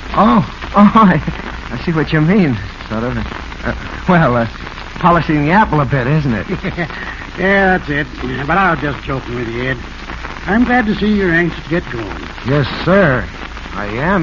I see what you mean, sort of. Polishing the apple a bit, isn't it? Yeah, that's it. But I was just joking with you, Ed. I'm glad to see you're anxious to get going. Yes, sir. I am